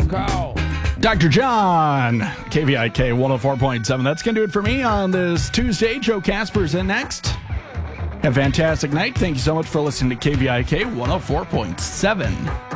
Cow. Dr. John, KVIK 104.7. That's going to do it for me on this Tuesday. Joe Casper's in next. Have a fantastic night. Thank you so much for listening to KVIK 104.7.